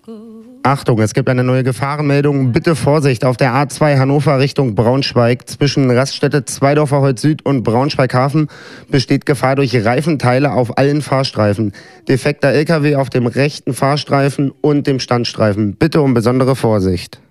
Achtung, es gibt eine neue Gefahrenmeldung. Bitte Vorsicht auf der A2 Hannover Richtung Braunschweig. Zwischen Raststätte Zweidorfer Holz Süd und Braunschweig-Hafen besteht Gefahr durch Reifenteile auf allen Fahrstreifen. Defekter LKW auf dem rechten Fahrstreifen und dem Standstreifen. Bitte um besondere Vorsicht.